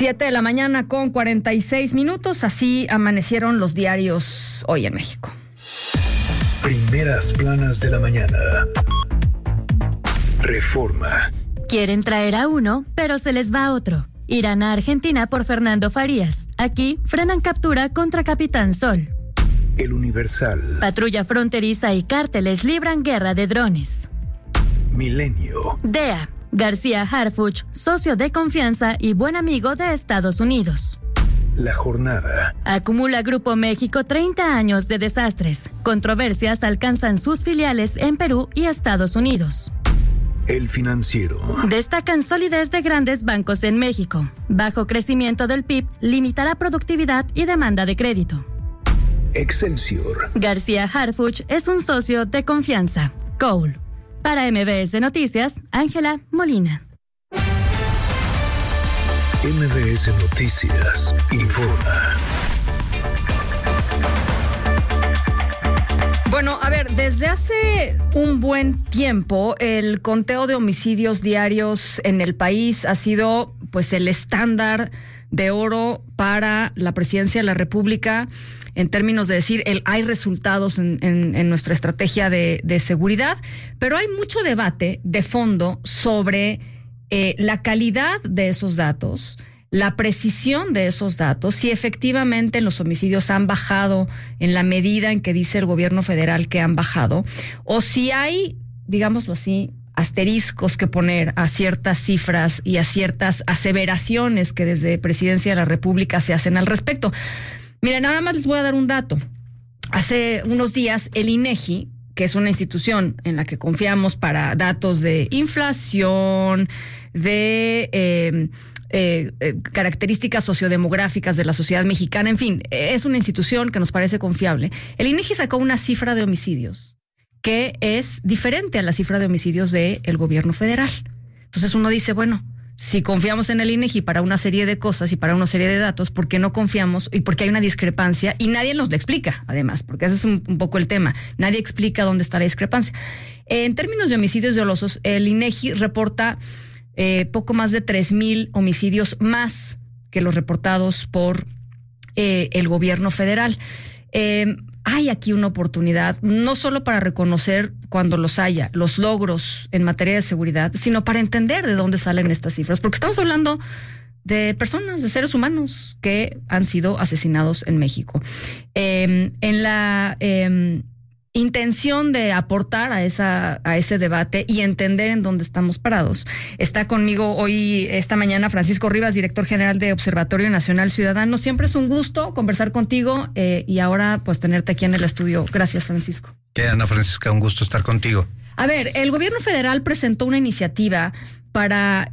7 de la mañana con 46 minutos. Así amanecieron los diarios hoy en México. Primeras planas de la mañana. Reforma. Quieren traer a uno, pero se les va a otro. Irán a Argentina por Fernando Farías. Aquí frenan captura contra Capitán Sol. El Universal. Patrulla fronteriza y cárteles libran guerra de drones. Milenio. DEA. García Harfuch, socio de confianza y buen amigo de Estados Unidos. La Jornada. Acumula Grupo México 30 años de desastres. Controversias alcanzan sus filiales en Perú y Estados Unidos. El Financiero. Destacan solidez de grandes bancos en México. Bajo crecimiento del PIB limitará productividad y demanda de crédito. Excelsior. García Harfuch es un socio de confianza. Cole. Para MBS Noticias, Ángela Molina. MBS Noticias informa. Bueno, a ver, desde hace un buen tiempo el conteo de homicidios diarios en el país ha sido pues el estándar de oro para la presidencia de la República en términos de decir, hay resultados en nuestra estrategia de seguridad, pero hay mucho debate de fondo sobre la calidad de esos datos, la precisión de esos datos, si efectivamente los homicidios han bajado en la medida en que dice el gobierno federal que han bajado, o si hay, digámoslo así, asteriscos que poner a ciertas cifras y a ciertas aseveraciones que desde Presidencia de la República se hacen al respecto. Miren, nada más les voy a dar un dato. Hace unos días el INEGI, que es una institución en la que confiamos para datos de inflación, de características sociodemográficas de la sociedad mexicana, en fin, es una institución que nos parece confiable. El INEGI sacó una cifra de homicidios que es diferente a la cifra de homicidios del gobierno federal. Entonces uno dice, bueno, si confiamos en el INEGI para una serie de cosas y para una serie de datos, ¿por qué no confiamos? Y porque hay una discrepancia y nadie nos la explica, además, porque ese es un poco el tema. Nadie explica dónde está la discrepancia. En términos de homicidios dolosos, el INEGI reporta poco más de 3,000 homicidios más que los reportados por el gobierno federal. Hay aquí una oportunidad, no solo para reconocer cuando los haya, los logros en materia de seguridad, sino para entender de dónde salen estas cifras, porque estamos hablando de personas, de seres humanos que han sido asesinados en México. En la intención de aportar a ese debate y entender en dónde estamos parados, está conmigo hoy, esta mañana, Francisco Rivas, director general de Observatorio Nacional Ciudadano. Siempre es un gusto conversar contigo y ahora pues tenerte aquí en el estudio. Gracias, Francisco. ¿Qué, Ana Francisca? Un gusto estar contigo. A ver, el gobierno federal presentó una iniciativa para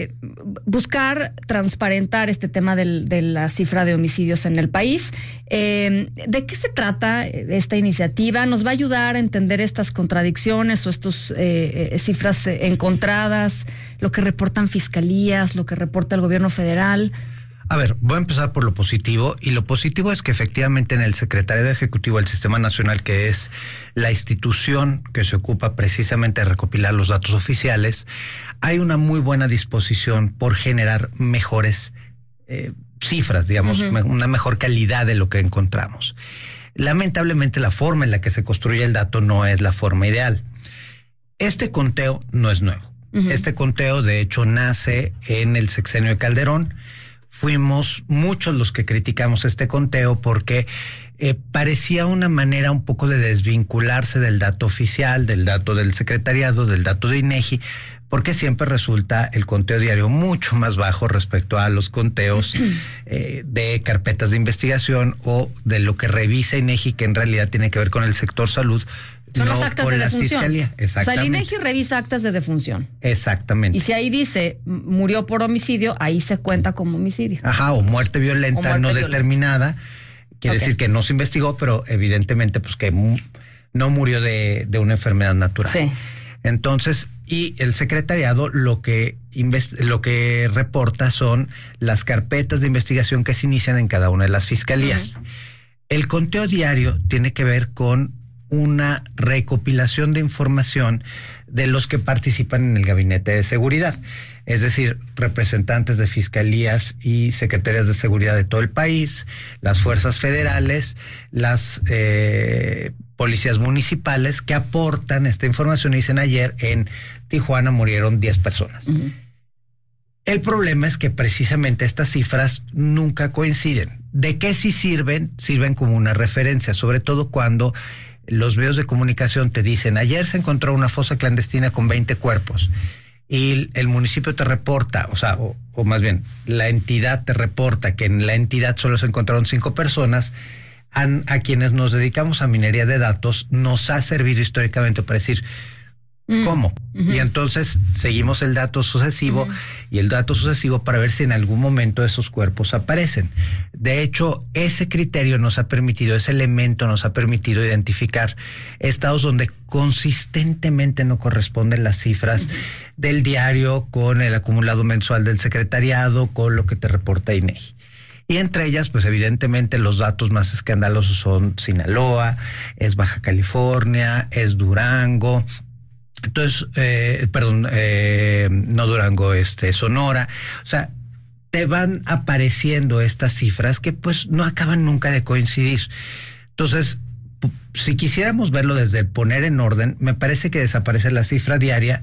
buscar transparentar este tema de la cifra de homicidios en el país. ¿De qué se trata esta iniciativa? ¿Nos va a ayudar a entender estas contradicciones o estas cifras encontradas, lo que reportan fiscalías, lo que reporta el gobierno federal? A ver, voy a empezar por lo positivo, y lo positivo es que efectivamente en el Secretariado Ejecutivo del Sistema Nacional, que es la institución que se ocupa precisamente de recopilar los datos oficiales, hay una muy buena disposición por generar mejores cifras, digamos, una mejor calidad de lo que encontramos. Lamentablemente la forma en la que se construye el dato no es la forma ideal. Este conteo no es nuevo. Este conteo, de hecho, nace en el sexenio de Calderón. Fuimos muchos los que criticamos este conteo porque parecía una manera un poco de desvincularse del dato oficial, del dato del secretariado, del dato de INEGI, porque siempre resulta el conteo diario mucho más bajo respecto a los conteos de carpetas de investigación o de lo que revisa INEGI, que en realidad tiene que ver con el sector salud. Son las actas de defunción. Exactamente. O sea, el INEGI revisa actas de defunción. Exactamente. Y si ahí dice murió por homicidio, ahí se cuenta como homicidio. Ajá, o muerte violenta no determinada. Quiere decir que no se investigó, pero evidentemente pues que no murió de una enfermedad natural. Sí. Entonces, y el secretariado lo que reporta son las carpetas de investigación que se inician en cada una de las fiscalías. El conteo diario tiene que ver con una recopilación de información de los que participan en el gabinete de seguridad. es decir, representantes de fiscalías y secretarías de seguridad de todo el país, las fuerzas federales, las policías municipales que aportan esta información y dicen ayer en Tijuana murieron 10 personas. Uh-huh. El problema es que precisamente estas cifras nunca coinciden. ¿De qué sí sirven? Sirven como una referencia, sobre todo cuando los medios de comunicación te dicen, ayer se encontró una fosa clandestina con 20 cuerpos y el municipio te reporta, o más bien, la entidad te reporta que en la entidad solo se encontraron 5 personas. A quienes nos dedicamos a minería de datos nos ha servido históricamente para decir, ¿cómo? Uh-huh. Y entonces seguimos el dato sucesivo uh-huh. y el dato sucesivo para ver si en algún momento esos cuerpos aparecen. De hecho, ese criterio nos ha permitido, ese elemento nos ha permitido identificar estados donde consistentemente no corresponden las cifras uh-huh. del diario con el acumulado mensual del secretariado, con lo que te reporta INEGI. Y entre ellas, pues evidentemente los datos más escandalosos son Sinaloa, es Baja California, es Durango. Entonces, no Durango, Sonora. O sea, te van apareciendo estas cifras que pues no acaban nunca de coincidir. Entonces, si quisiéramos verlo desde el poner en orden, me parece que desaparecer la cifra diaria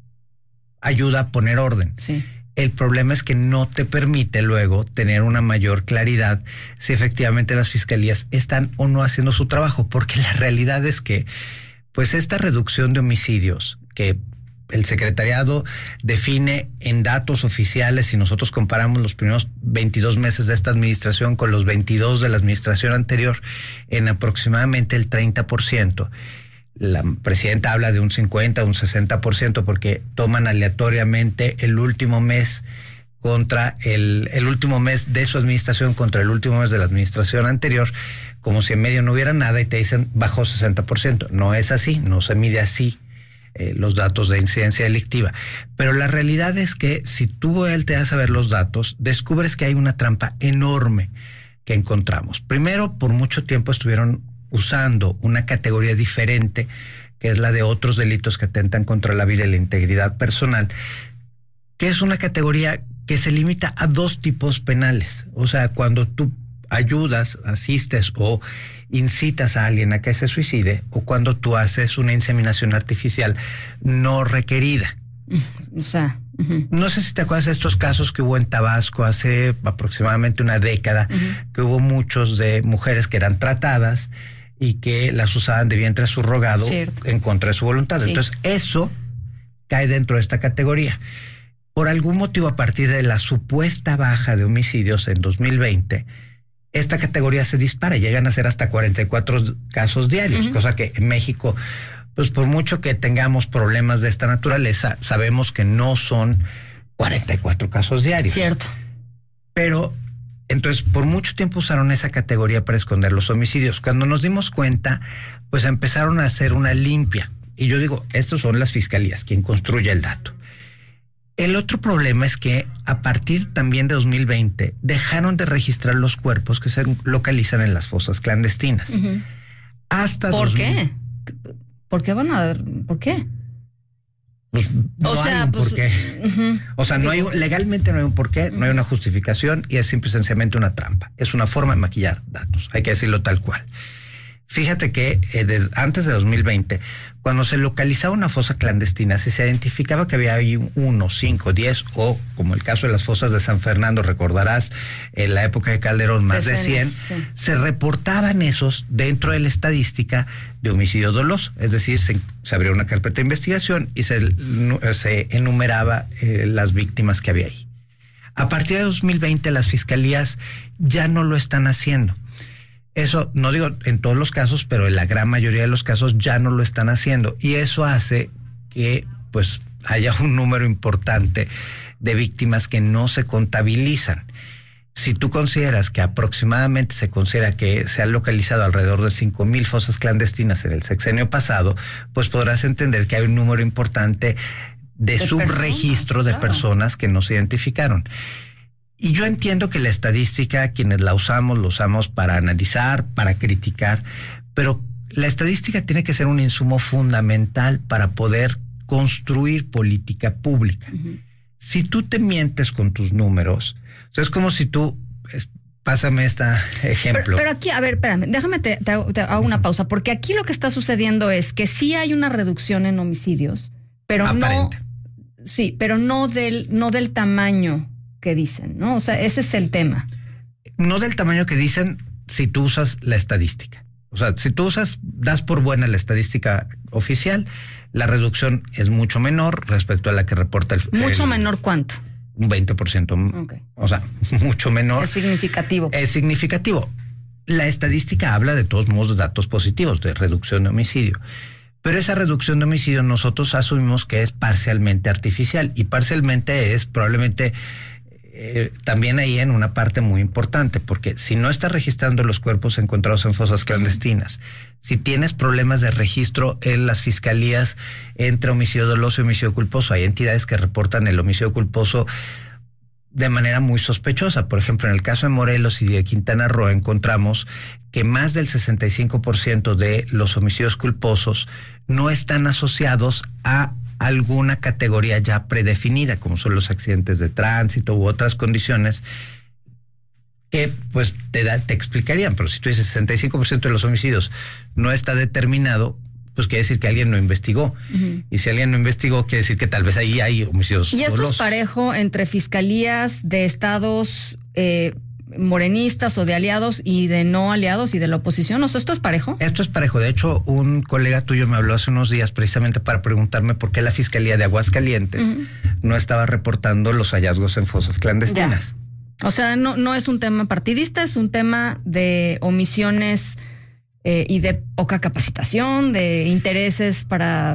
ayuda a poner orden. Sí. El problema es que no te permite luego tener una mayor claridad si efectivamente las fiscalías están o no haciendo su trabajo, porque la realidad es que pues esta reducción de homicidios que el secretariado define en datos oficiales, si nosotros comparamos los primeros 22 meses de esta administración con los 22 de la administración anterior, en aproximadamente el 30%. La presidenta habla de un 50, un 60%, porque toman aleatoriamente el último mes contra el último mes de su administración contra el último mes de la administración anterior, como si en medio no hubiera nada y te dicen bajó 60%. No es así, no se mide así los datos de incidencia delictiva. Pero la realidad es que si tú volteas a ver los datos, descubres que hay una trampa enorme que encontramos. Primero, por mucho tiempo estuvieron usando una categoría diferente, que es la de otros delitos que atentan contra la vida y la integridad personal, que es una categoría que se limita a 2 tipos penales. O sea, cuando tú ayudas, asistes o incitas a alguien a que se suicide, o cuando tú haces una inseminación artificial no requerida. O sea, uh-huh. No sé si te acuerdas de estos casos que hubo en Tabasco hace aproximadamente una década, uh-huh. que hubo muchos de mujeres que eran tratadas y que las usaban de vientre subrogado en contra de su voluntad. Sí. Entonces, eso cae dentro de esta categoría. Por algún motivo, a partir de la supuesta baja de homicidios en 2020, esta categoría se dispara, llegan a ser hasta 44 casos diarios, uh-huh. cosa que en México, pues por mucho que tengamos problemas de esta naturaleza, sabemos que no son 44 casos diarios. Cierto. Pero entonces, por mucho tiempo usaron esa categoría para esconder los homicidios. Cuando nos dimos cuenta, pues empezaron a hacer una limpia. Y yo digo, estos son las fiscalías, quien construye el dato. El otro problema es que a partir también de 2020 dejaron de registrar los cuerpos que se localizan en las fosas clandestinas. Uh-huh. Hasta ¿Por qué? ¿Por qué van a ver? ¿Por qué? Pues no hay un porqué. Uh-huh. O sea, legalmente no hay un porqué, no hay una justificación y es simple y sencillamente una trampa. Es una forma de maquillar datos, hay que decirlo tal cual. Fíjate que antes de 2020, cuando se localizaba una fosa clandestina, si se identificaba que había ahí 1, 5, 10 o, como el caso de las fosas de San Fernando, recordarás, en la época de Calderón, más de 100, sí. Se reportaban esos dentro de la estadística de homicidio doloso. Es decir, se abría una carpeta de investigación y se enumeraba las víctimas que había ahí. A partir de 2020, las fiscalías ya no lo están haciendo. Eso, no digo en todos los casos, pero en la gran mayoría de los casos ya no lo están haciendo. Y eso hace que pues haya un número importante de víctimas que no se contabilizan. Si tú consideras que aproximadamente se considera que se han localizado alrededor de 5,000 fosas clandestinas en el sexenio pasado, pues podrás entender que hay un número importante de subregistro de personas que no se identificaron. Y yo entiendo que la estadística, quienes la usamos, lo usamos para analizar, para criticar, pero la estadística tiene que ser un insumo fundamental para poder construir política pública. Uh-huh. Si tú te mientes con tus números, o sea, es como si tú... Pásame este ejemplo. Pero aquí, a ver, espérame, déjame te hago una pausa, porque aquí lo que está sucediendo es que sí hay una reducción en homicidios, pero aparente. pero no del tamaño que dicen, ¿no? O sea, ese es el tema. No del tamaño que dicen si tú usas la estadística. O sea, si tú das por buena la estadística oficial, la reducción es mucho menor respecto a la que reporta ¿Mucho menor cuánto? Un 20%. Okay. O sea, mucho menor. Es significativo. Es significativo. La estadística habla de todos modos de datos positivos, de reducción de homicidio. Pero esa reducción de homicidio nosotros asumimos que es parcialmente artificial y parcialmente es probablemente también ahí en una parte muy importante, porque si no estás registrando los cuerpos encontrados en fosas clandestinas, si tienes problemas de registro en las fiscalías entre homicidio doloso y homicidio culposo, hay entidades que reportan el homicidio culposo de manera muy sospechosa. Por ejemplo, en el caso de Morelos y de Quintana Roo encontramos que más del 65% de los homicidios culposos no están asociados a alguna categoría ya predefinida, como son los accidentes de tránsito u otras condiciones que pues te explicarían. Pero si tú dices 65% de los homicidios no está determinado, pues quiere decir que alguien no investigó. Uh-huh. Y si alguien no investigó, quiere decir que tal vez ahí hay homicidios ¿Y esto dolosos? Es parejo entre fiscalías de estados morenistas o de aliados y de no aliados y de la oposición? O sea, ¿esto es parejo? Esto es parejo. De hecho, un colega tuyo me habló hace unos días precisamente para preguntarme por qué la Fiscalía de Aguascalientes no estaba reportando los hallazgos en fosas clandestinas. Ya. O sea, no es un tema partidista, es un tema de omisiones y de poca capacitación, de intereses para...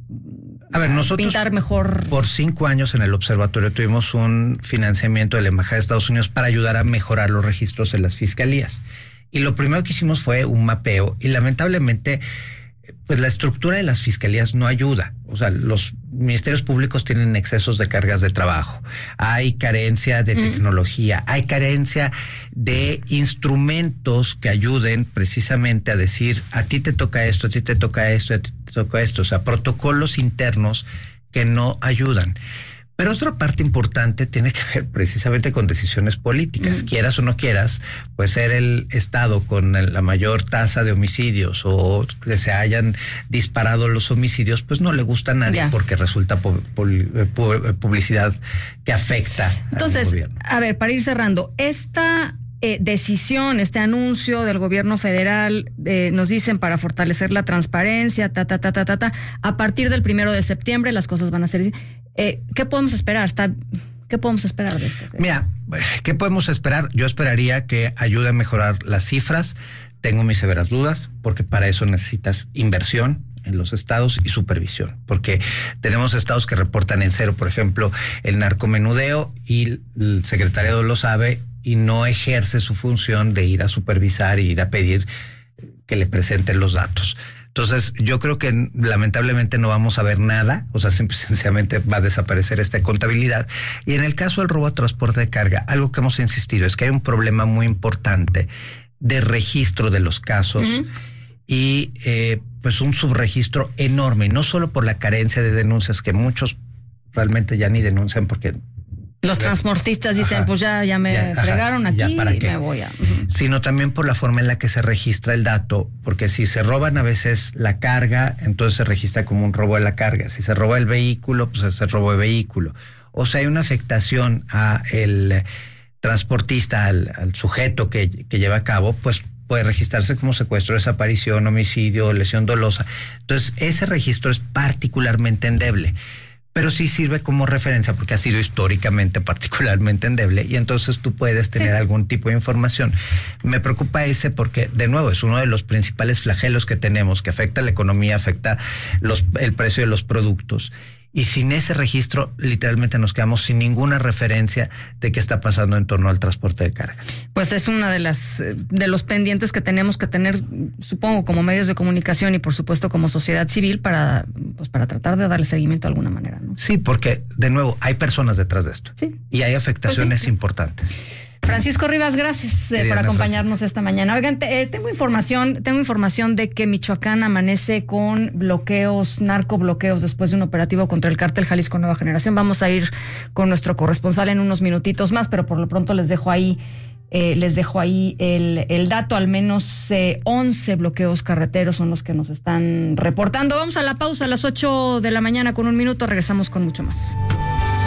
A ver, nosotros pintar mejor. Por 5 años en el observatorio tuvimos un financiamiento de la Embajada de Estados Unidos para ayudar a mejorar los registros en las fiscalías. Y lo primero que hicimos fue un mapeo y lamentablemente pues la estructura de las fiscalías no ayuda. O sea, los ministerios públicos tienen excesos de cargas de trabajo. Hay carencia de tecnología, hay carencia de instrumentos que ayuden precisamente a decir, a ti te toca esto, a ti te toca esto, a ti te toca esto. O sea, protocolos internos que no ayudan. Pero otra parte importante tiene que ver precisamente con decisiones políticas. Quieras o no quieras, pues ser el estado con la mayor tasa de homicidios o que se hayan disparado los homicidios, pues no le gusta a nadie porque resulta publicidad que afecta al gobierno. A ver, para ir cerrando, esta decisión, este anuncio del gobierno federal, nos dicen para fortalecer la transparencia, a partir del 1 de septiembre las cosas van a ser... ¿Qué podemos esperar? ¿Qué podemos esperar de esto? Mira, ¿qué podemos esperar? Yo esperaría que ayude a mejorar las cifras. Tengo mis severas dudas, porque para eso necesitas inversión en los estados y supervisión, porque tenemos estados que reportan en cero, por ejemplo, el narcomenudeo, y el secretariado lo sabe y no ejerce su función de ir a supervisar e ir a pedir que le presenten los datos. Entonces, yo creo que lamentablemente no vamos a ver nada, o sea, sencillamente va a desaparecer esta contabilidad. Y en el caso del robo a transporte de carga, algo que hemos insistido es que hay un problema muy importante de registro de los casos y pues un subregistro enorme, no solo por la carencia de denuncias, que muchos realmente ya ni denuncian porque... Los transportistas dicen, pues ya me fregaron aquí y me voy a... Sino también por la forma en la que se registra el dato, porque si se roban a veces la carga, entonces se registra como un robo de la carga. Si se roba el vehículo, pues es el robo de vehículo. O sea, hay una afectación a el transportista, al sujeto que lleva a cabo, pues puede registrarse como secuestro, desaparición, homicidio, lesión dolosa. Entonces, ese registro es particularmente endeble. Pero sí sirve como referencia porque ha sido históricamente particularmente endeble y entonces tú puedes tener algún tipo de información. Me preocupa ese porque, de nuevo, es uno de los principales flagelos que tenemos, que afecta la economía, afecta el precio de los productos. Y sin ese registro, literalmente nos quedamos sin ninguna referencia de qué está pasando en torno al transporte de carga. Pues es una de los pendientes que tenemos que tener, supongo, como medios de comunicación y por supuesto como sociedad civil para tratar de darle seguimiento de alguna manera, ¿no? Sí, porque de nuevo hay personas detrás de esto. Sí. Y hay afectaciones importantes. Francisco Rivas, gracias por acompañarnos esta mañana. Oigan, tengo información de que Michoacán amanece con narcobloqueos después de un operativo contra el cártel Jalisco Nueva Generación. Vamos a ir con nuestro corresponsal en unos minutitos más, pero por lo pronto les dejo ahí el dato. Al menos 11 bloqueos carreteros son los que nos están reportando. Vamos a la pausa a las 8 de la mañana con 1 minuto. Regresamos con mucho más.